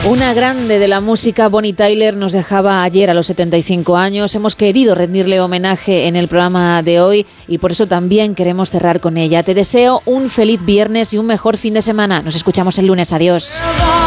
Una grande de la música, Bonnie Tyler, nos dejaba ayer a los 75 años. Hemos querido rendirle homenaje en el programa de hoy y por eso también queremos cerrar con ella. Te deseo un feliz viernes y un mejor fin de semana. Nos escuchamos el lunes. Adiós.